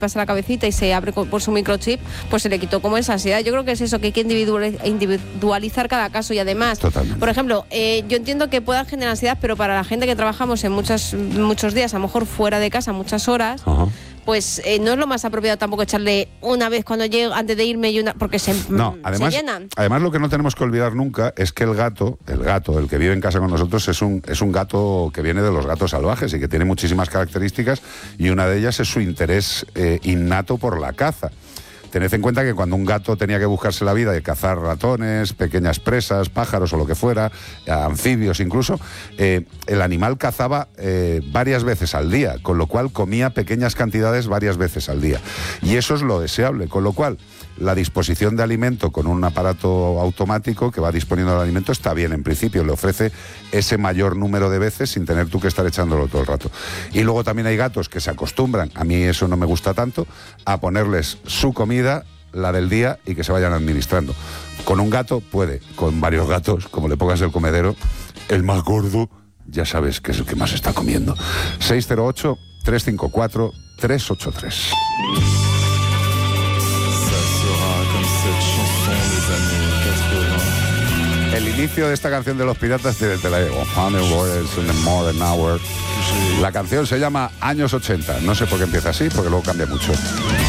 pasa la cabecita y se abre por su microchip, pues se le quitó como esa ansiedad. Yo creo que es eso, que hay que individualizar cada caso y además, Totalmente. por ejemplo, yo entiendo que puedan generar ansiedad, pero para la gente que trabajamos en muchos días, a lo mejor fuera de casa, muchas horas, pues no es lo más apropiado tampoco echarle una vez cuando llego, antes de irme, porque se llenan. Además, lo que no tenemos que olvidar nunca es que el gato, el que vive en casa con nosotros, es un gato que viene de los gatos salvajes y que tiene muchísimas características, y una de ellas es su interés innato por la caza. Tened en cuenta que cuando un gato tenía que buscarse la vida de cazar ratones, pequeñas presas, pájaros o lo que fuera, anfibios incluso, el animal cazaba varias veces al día, con lo cual comía pequeñas cantidades varias veces al día. Y eso es lo deseable, con lo cual la disposición de alimento con un aparato automático que va disponiendo el alimento está bien en principio, le ofrece ese mayor número de veces sin tener tú que estar echándolo todo el rato. Y luego también hay gatos que se acostumbran, a mí eso no me gusta tanto, a ponerles su comida, la del día, y que se vayan administrando. Con un gato puede, con varios gatos, como le pongas el comedero, el más gordo ya sabes que es el que más está comiendo. 608-354-383. El inicio de esta canción de Los Piratas de la Modern Hour. La canción se llama Años 80. No sé por qué empieza así, porque luego cambia mucho.